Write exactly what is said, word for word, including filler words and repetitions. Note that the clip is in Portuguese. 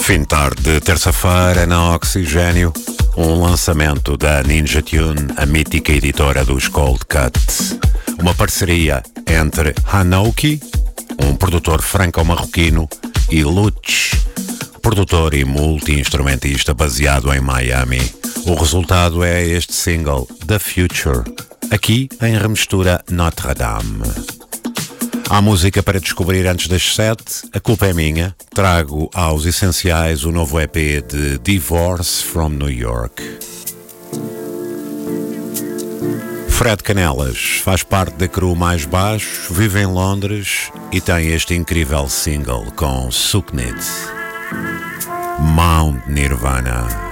Fim de tarde de terça-feira na Oxigênio, um lançamento da Ninja Tune, a mítica editora dos Cold Cut. Uma parceria entre Hanouki, um produtor franco-marroquino, e Lutch, produtor e multi-instrumentista baseado em Miami. O resultado é este single, The Future, aqui em remistura Notre Dame. Há música para descobrir antes das sete, a culpa é minha. Trago aos essenciais o novo E P de Divorce from New York. Fred Canelas faz parte da crew mais baixo, vive em Londres e tem este incrível single com Suknit, Mount Nirvana.